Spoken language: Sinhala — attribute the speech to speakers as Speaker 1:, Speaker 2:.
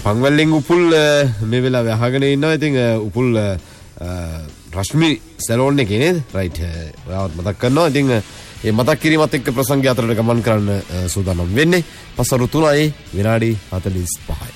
Speaker 1: පංවැල්ලෙන් උපුල් මේ වෙලාවේ අහගෙන ඉන්නවා. ඉතින් උපුල් රශ්මි සැලෝන් එකේ නේද? රයිට්. ඔයාවත් මතක් කරනවා. ඉතින් මේ මතක් කිරීමත් එක්ක ප්‍රසංගය අතරට ගමන් කරන්න සූදානම් වෙන්නේ. පසරු 3යි විනාඩි 45යි.